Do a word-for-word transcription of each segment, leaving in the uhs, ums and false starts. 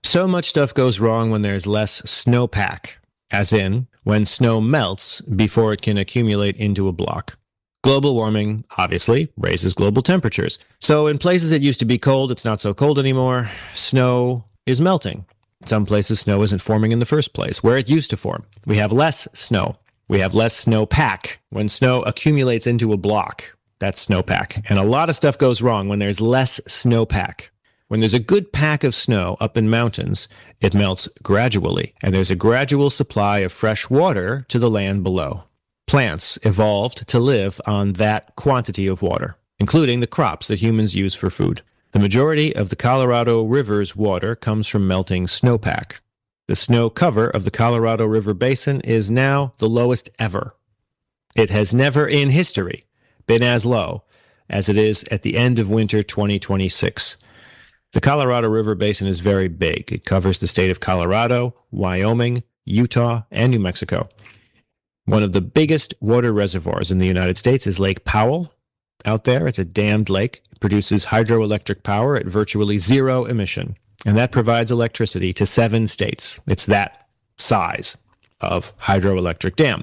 So much stuff goes wrong when there's less snowpack, as in when snow melts before it can accumulate into a block. Global warming, obviously, raises global temperatures. So in places it used to be cold, it's not so cold anymore. Snow is melting. Some places snow isn't forming in the first place, where it used to form. We have less snow. We have less snowpack. When snow accumulates into a block, that's snowpack. And a lot of stuff goes wrong when there's less snowpack. When there's a good pack of snow up in mountains, it melts gradually, and there's a gradual supply of fresh water to the land below. Plants evolved to live on that quantity of water, including the crops that humans use for food. The majority of the Colorado River's water comes from melting snowpack. The snow cover of the Colorado River Basin is now the lowest ever. It has never in history been as low as it is at the end of winter twenty twenty-six. The Colorado River Basin is very big. It covers the state of Colorado, Wyoming, Utah, and New Mexico. One of the biggest water reservoirs in the United States is Lake Powell. Out there, it's a dammed lake. It produces hydroelectric power at virtually zero emission, and that provides electricity to seven states. It's that size of hydroelectric dam.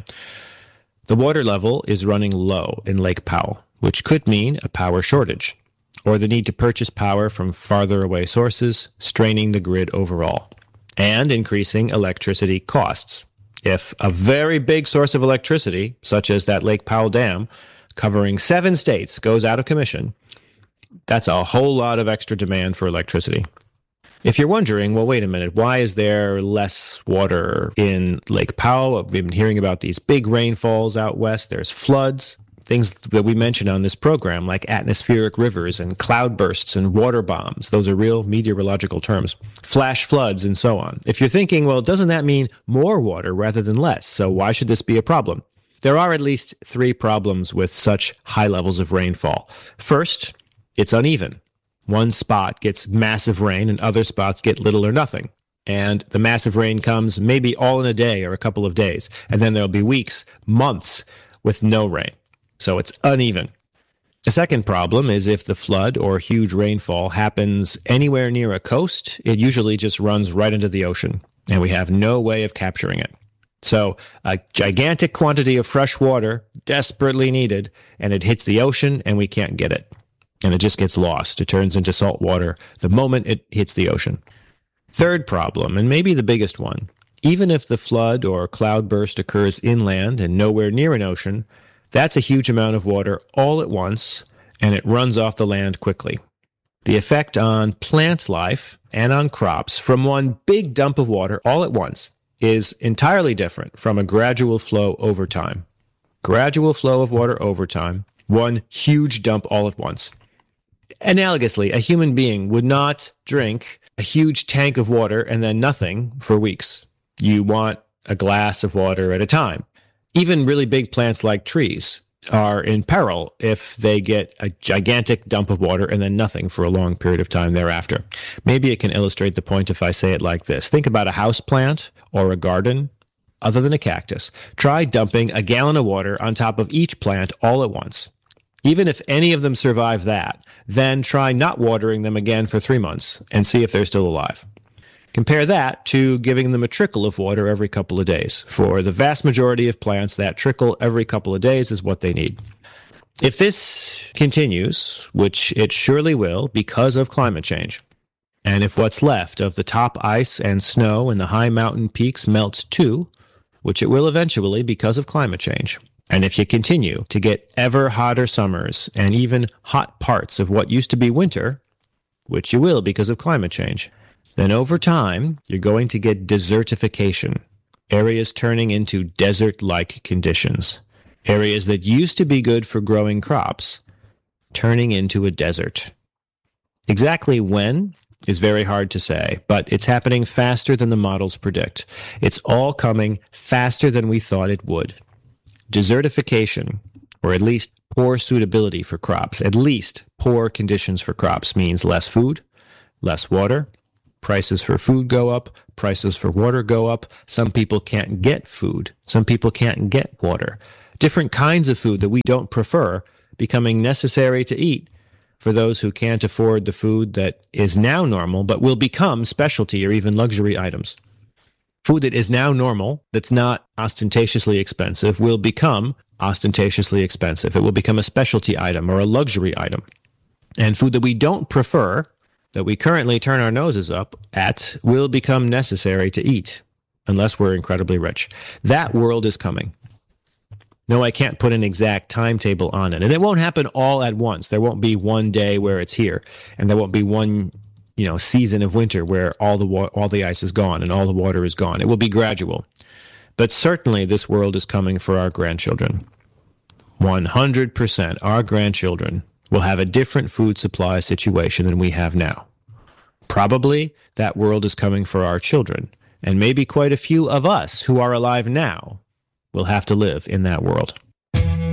The water level is running low in Lake Powell, which could mean a power shortage, or the need to purchase power from farther away sources, straining the grid overall, and increasing electricity costs. If a very big source of electricity, such as that Lake Powell Dam, covering seven states, goes out of commission, that's a whole lot of extra demand for electricity. If you're wondering, well, wait a minute, why is there less water in Lake Powell? We've been hearing about these big rainfalls out west. There's floods. Things that we mentioned on this program, like atmospheric rivers and cloudbursts and water bombs. Those are real meteorological terms. Flash floods and so on. If you're thinking, well, doesn't that mean more water rather than less? So why should this be a problem? There are at least three problems with such high levels of rainfall. First, it's uneven. One spot gets massive rain and other spots get little or nothing. And the massive rain comes maybe all in a day or a couple of days. And then there'll be weeks, months with no rain. So it's uneven. The second problem is if the flood or huge rainfall happens anywhere near a coast, it usually just runs right into the ocean, and we have no way of capturing it. So a gigantic quantity of fresh water, desperately needed, and it hits the ocean, and we can't get it. And it just gets lost. It turns into salt water the moment it hits the ocean. Third problem, and maybe the biggest one, even if the flood or cloudburst occurs inland and nowhere near an ocean, that's a huge amount of water all at once, and it runs off the land quickly. The effect on plant life and on crops from one big dump of water all at once is entirely different from a gradual flow over time. Gradual flow of water over time, one huge dump all at once. Analogously, a human being would not drink a huge tank of water and then nothing for weeks. You want a glass of water at a time. Even really big plants like trees are in peril if they get a gigantic dump of water and then nothing for a long period of time thereafter. Maybe it can illustrate the point if I say it like this. Think about a house plant or a garden, other than a cactus. Try dumping a gallon of water on top of each plant all at once. Even if any of them survive that, then try not watering them again for three months and see if they're still alive. Compare that to giving them a trickle of water every couple of days. For the vast majority of plants, that trickle every couple of days is what they need. If this continues, which it surely will because of climate change, and if what's left of the top ice and snow in the high mountain peaks melts too, which it will eventually because of climate change, and if you continue to get ever hotter summers and even hot parts of what used to be winter, which you will because of climate change, then over time, you're going to get desertification, areas turning into desert-like conditions, areas that used to be good for growing crops, turning into a desert. Exactly when is very hard to say, but it's happening faster than the models predict. It's all coming faster than we thought it would. Desertification, or at least poor suitability for crops, at least poor conditions for crops, means less food, less water. Prices for food go up, prices for water go up. Some people can't get food. Some people can't get water. Different kinds of food that we don't prefer becoming necessary to eat for those who can't afford the food that is now normal but will become specialty or even luxury items. Food that is now normal, that's not ostentatiously expensive, will become ostentatiously expensive. It will become a specialty item or a luxury item. And food that we don't prefer, that we currently turn our noses up at, will become necessary to eat, unless we're incredibly rich. That world is coming. No, I can't put an exact timetable on it. And it won't happen all at once. There won't be one day where it's here, and there won't be one, you know, season of winter where all the wa- all the ice is gone and all the water is gone. It will be gradual. But certainly this world is coming for our grandchildren. one hundred percent our grandchildren will have a different food supply situation than we have now. Probably that world is coming for our children, and maybe quite a few of us who are alive now will have to live in that world.